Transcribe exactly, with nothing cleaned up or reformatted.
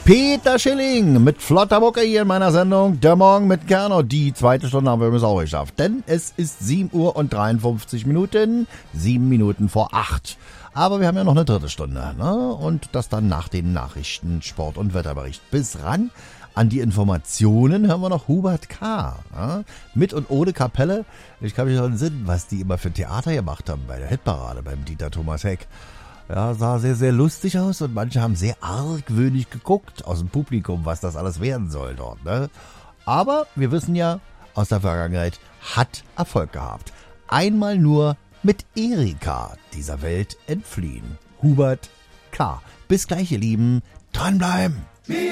Peter Schilling mit flotter Mucke hier in meiner Sendung Der Morgen mit Kerner. Die zweite Stunde haben wir übrigens auch geschafft, denn es ist sieben Uhr und dreiundfünfzig Minuten, sieben Minuten vor acht. Aber wir haben ja noch eine dritte Stunde, ne? Und das dann nach den Nachrichten, Sport und Wetterbericht. Bis ran an die Informationen hören wir noch Hubert K. Ja? Mit und ohne Kapelle. Ich kann mich noch entsinnen, was die immer für Theater gemacht haben bei der Hitparade beim Dieter Thomas Heck. Ja, sah sehr, sehr lustig aus und manche haben sehr argwöhnig geguckt aus dem Publikum, was das alles werden soll dort, ne? Aber wir wissen ja, aus der Vergangenheit hat Erfolg gehabt. Einmal nur mit Erika dieser Welt entfliehen. Hubert K. Bis gleich, ihr Lieben. Dranbleiben!